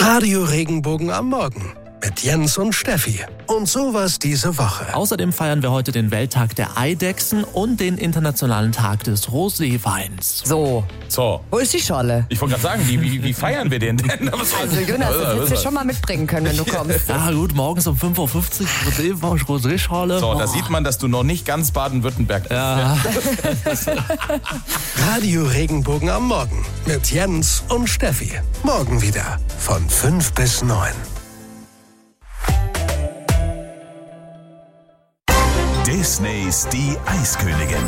Radio Regenbogen am Morgen mit Jens und Steffi. Und sowas diese Woche. Außerdem feiern wir heute den Welttag der Eidechsen und den Internationalen Tag des Roséweins. So. Wo ist die Schorle? Ich wollte gerade sagen, wie feiern wir den denn? Also Jonas, das hättest du schon mal mitbringen können, wenn du kommst. Ja gut, morgens um 5.50 Uhr Rosé-Schorle. So, da sieht man, dass du noch nicht ganz Baden-Württemberg bist. Ja. Radio Regenbogen am Morgen mit Jens und Steffi. Morgen wieder von 5 bis 9. Disneys Die Eiskönigin.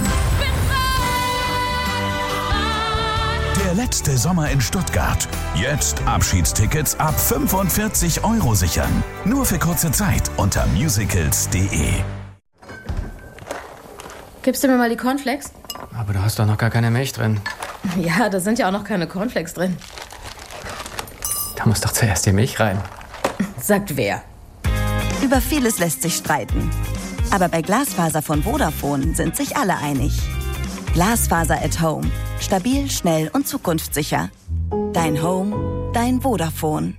Der letzte Sommer in Stuttgart. Jetzt Abschiedstickets ab 45 € sichern. Nur für kurze Zeit unter musicals.de. Gibst du mir mal die Cornflakes? Aber du hast doch noch gar keine Milch drin. Ja, da sind ja auch noch keine Cornflakes drin. Da muss doch zuerst die Milch rein. Sagt wer? Über vieles lässt sich streiten. Aber bei Glasfaser von Vodafone sind sich alle einig. Glasfaser at Home. Stabil, schnell und zukunftssicher. Dein Home, dein Vodafone.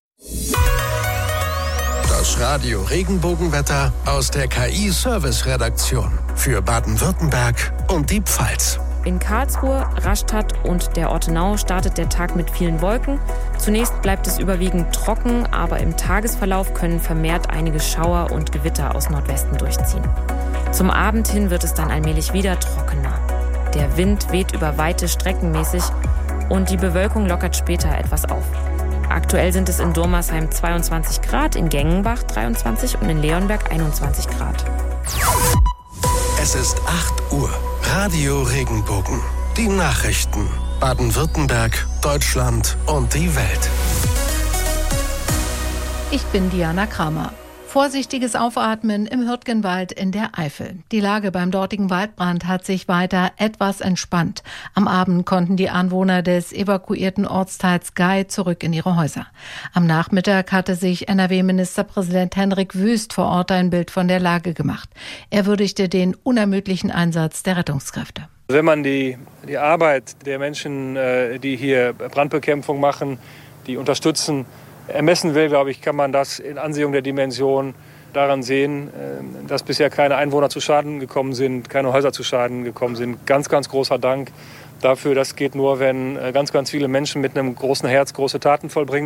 Das Radio Regenbogenwetter aus der KI-Service-Redaktion für Baden-Württemberg und die Pfalz. In Karlsruhe, Rastatt und der Ortenau startet der Tag mit vielen Wolken. Zunächst bleibt es überwiegend trocken, aber im Tagesverlauf können vermehrt einige Schauer und Gewitter aus Nordwesten durchziehen. Zum Abend hin wird es dann allmählich wieder trockener. Der Wind weht über weite Strecken mäßig und die Bewölkung lockert später etwas auf. Aktuell sind es in Durmersheim 22 Grad, in Gengenbach 23 und in Leonberg 21 Grad. Es ist 8 Uhr. Radio Regenbogen. Die Nachrichten. Baden-Württemberg, Deutschland und die Welt. Ich bin Diana Kramer. Vorsichtiges Aufatmen im Hürtgenwald in der Eifel. Die Lage beim dortigen Waldbrand hat sich weiter etwas entspannt. Am Abend konnten die Anwohner des evakuierten Ortsteils Gei zurück in ihre Häuser. Am Nachmittag hatte sich NRW-Ministerpräsident Hendrik Wüst vor Ort ein Bild von der Lage gemacht. Er würdigte den unermüdlichen Einsatz der Rettungskräfte. Wenn man die Arbeit der Menschen, die hier Brandbekämpfung machen, die unterstützen, ermessen will, glaube ich, kann man das in Ansehung der Dimension daran sehen, dass bisher keine Einwohner zu Schaden gekommen sind, keine Häuser zu Schaden gekommen sind. Ganz, ganz großer Dank dafür. Das geht nur, wenn ganz, ganz viele Menschen mit einem großen Herz große Taten vollbringen.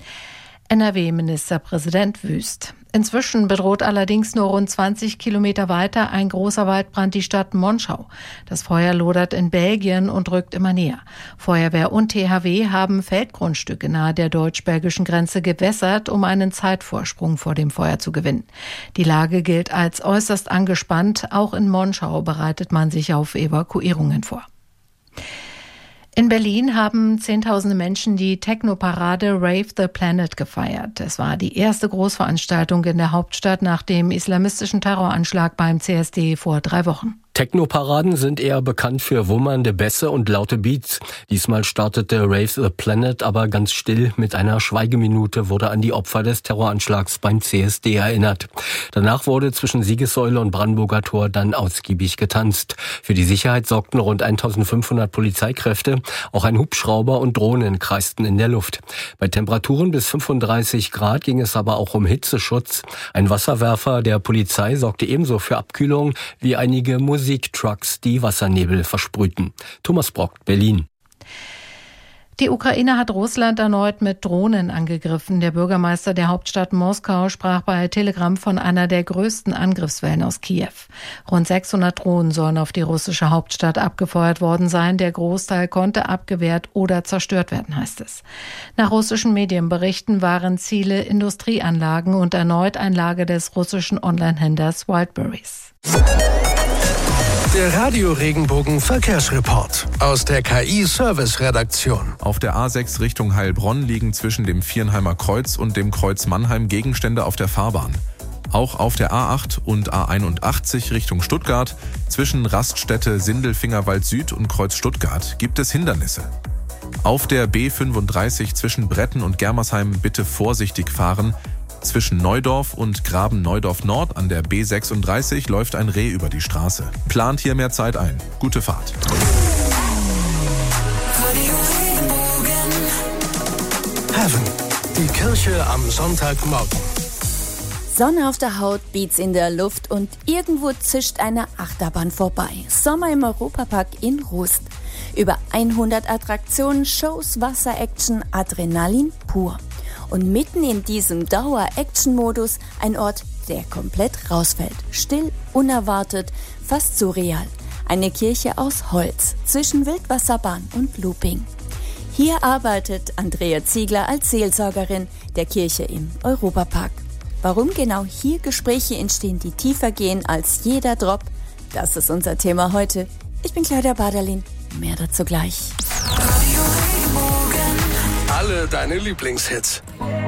NRW-Ministerpräsident Wüst. Inzwischen bedroht allerdings nur rund 20 Kilometer weiter ein großer Waldbrand die Stadt Monschau. Das Feuer lodert in Belgien und rückt immer näher. Feuerwehr und THW haben Feldgrundstücke nahe der deutsch-belgischen Grenze gewässert, um einen Zeitvorsprung vor dem Feuer zu gewinnen. Die Lage gilt als äußerst angespannt. Auch in Monschau bereitet man sich auf Evakuierungen vor. In Berlin haben Zehntausende Menschen die Techno-Parade Rave the Planet gefeiert. Es war die erste Großveranstaltung in der Hauptstadt nach dem islamistischen Terroranschlag beim CSD vor 3 Wochen. Techno-Paraden sind eher bekannt für wummernde Bässe und laute Beats. Diesmal startete Rave the Planet aber ganz still. Mit einer Schweigeminute wurde an die Opfer des Terroranschlags beim CSD erinnert. Danach wurde zwischen Siegessäule und Brandenburger Tor dann ausgiebig getanzt. Für die Sicherheit sorgten rund 1500 Polizeikräfte. Auch ein Hubschrauber und Drohnen kreisten in der Luft. Bei Temperaturen bis 35 Grad ging es aber auch um Hitzeschutz. Ein Wasserwerfer der Polizei sorgte ebenso für Abkühlung wie einige Musiktrucks, die Wassernebel versprühten. Thomas Brock, Berlin. Die Ukraine hat Russland erneut mit Drohnen angegriffen. Der Bürgermeister der Hauptstadt Moskau sprach bei Telegram von einer der größten Angriffswellen aus Kiew. Rund 600 Drohnen sollen auf die russische Hauptstadt abgefeuert worden sein. Der Großteil konnte abgewehrt oder zerstört werden, heißt es. Nach russischen Medienberichten waren Ziele Industrieanlagen und erneut ein Lager des russischen Onlinehändlers Wildberries. Der Radio Regenbogen Verkehrsreport aus der KI-Service-Redaktion. Auf der A6 Richtung Heilbronn liegen zwischen dem Viernheimer Kreuz und dem Kreuz Mannheim Gegenstände auf der Fahrbahn. Auch auf der A8 und A81 Richtung Stuttgart zwischen Raststätte Sindelfingerwald Süd und Kreuz Stuttgart gibt es Hindernisse. Auf der B35 zwischen Bretten und Germersheim bitte vorsichtig fahren. Zwischen Neudorf und Graben-Neudorf Nord an der B36 läuft ein Reh über die Straße. Plant hier mehr Zeit ein. Gute Fahrt. Heaven Die Kirche am Sonntagmorgen. Sonne auf der Haut, Beats in der Luft und irgendwo zischt eine Achterbahn vorbei. Sommer im Europapark in Rust. Über 100 Attraktionen, Shows, Wasser-Action, Adrenalin pur. Und mitten in diesem Dauer-Action-Modus ein Ort, der komplett rausfällt. Still, unerwartet, fast surreal. Eine Kirche aus Holz zwischen Wildwasserbahn und Looping. Hier arbeitet Andrea Ziegler als Seelsorgerin der Kirche im Europapark. Warum genau hier Gespräche entstehen, die tiefer gehen als jeder Drop, das ist unser Thema heute. Ich bin Claudia Baderlin, mehr dazu gleich. Alle deine Lieblingshits.